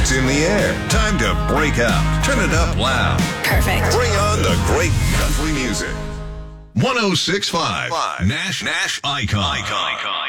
It's in the air. Time to break out. Turn it up loud. Perfect. Bring on the great country music. 106.5 Nash Icon.